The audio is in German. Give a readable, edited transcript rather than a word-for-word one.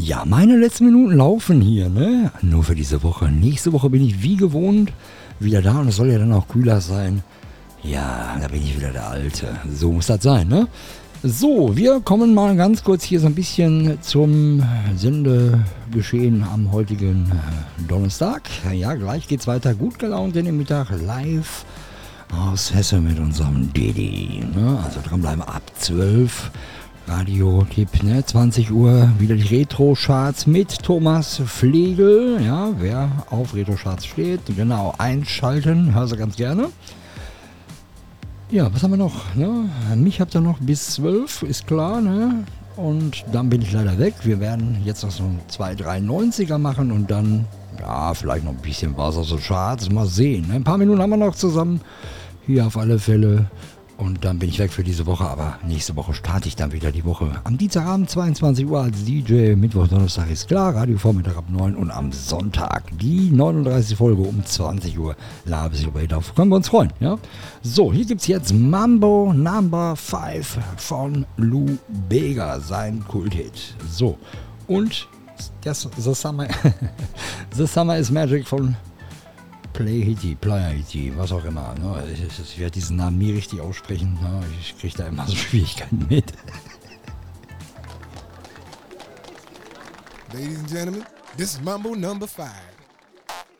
Ja, meine letzten Minuten laufen hier, ne? Nur für diese Woche. Nächste Woche bin ich wie gewohnt wieder da und es soll ja dann auch kühler sein. Ja, da bin ich wieder der Alte. So muss das sein, ne? So, wir kommen mal ganz kurz hier so ein bisschen zum Sendegeschehen am heutigen Donnerstag. Ja, gleich geht's weiter. Gut gelaunt in den Mittag live aus Hesse mit unserem Didi. Ne? Also dranbleiben ab 12. Radio-Tipp, ne? 20 Uhr wieder die Retro-Charts mit Thomas Flegel. Ja, wer auf Retro-Charts steht, genau, einschalten, hör sie ganz gerne. Ja, was haben wir noch? Ne? Mich habt ihr noch bis 12, ist klar, ne? Und dann bin ich leider weg. Wir werden jetzt noch so 2, 3 90er machen und dann, ja, vielleicht noch ein bisschen was aus den Charts. Mal sehen. Ne? Ein paar Minuten haben wir noch zusammen. Hier auf alle Fälle. Und dann bin ich weg für diese Woche, aber nächste Woche starte ich dann wieder die Woche. Am Dienstagabend 22 Uhr als DJ, Mittwoch, Donnerstag ist klar, Radiovormittag ab 9 und am Sonntag die 39. Folge um 20 Uhr. Darauf können wir uns freuen, ja? So, hier gibt es jetzt Mambo Number 5 von Lou Bega, sein Kulthit. So, und das The Summer is Magic von Play Hitty, was auch immer. Ne? Ich werde diesen Namen nie richtig aussprechen. Ne? Ich kriege da immer so Schwierigkeiten mit. Ladies and gentlemen, this is Mambo number 5.